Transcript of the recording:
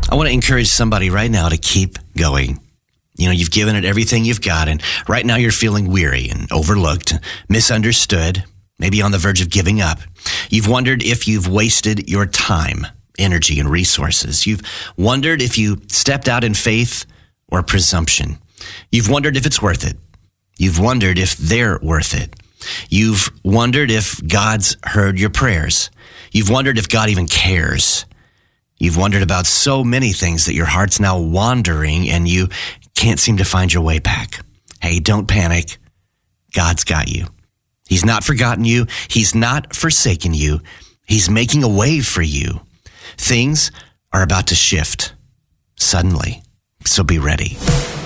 I want to encourage somebody right now to keep going. You've given it everything you've got, and right now you're feeling weary and overlooked, misunderstood, maybe on the verge of giving up. You've wondered if you've wasted your time, energy, and resources. You've wondered if you stepped out in faith or presumption. You've wondered if it's worth it. You've wondered if they're worth it. You've wondered if God's heard your prayers. You've wondered if God even cares. You've wondered about so many things that your heart's now wandering and you can't seem to find your way back. Hey, don't panic. God's got you. He's not forgotten you. He's not forsaken you. He's making a way for you. Things are about to shift suddenly, so be ready.